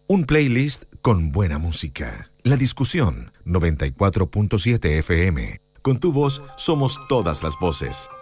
Un playlist con buena música. La Discusión, 94.7 FM. Con tu voz somos todas las voces.